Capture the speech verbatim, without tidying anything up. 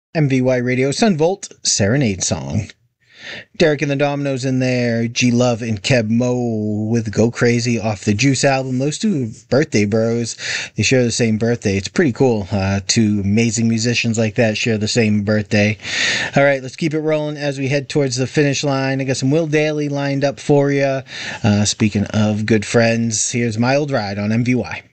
M V Y Radio Sunvolt Serenade Song. Derek and the Dominoes in there, G Love and Keb Mo with Go Crazy off the Juice album. Those two birthday bros, they share the same birthday. It's pretty cool. Uh, two amazing musicians like that share the same birthday. All right, let's keep it rolling as we head towards the finish line. I got some Will Dailey lined up for you. Uh, speaking of good friends, here's My Old Ride on M V Y.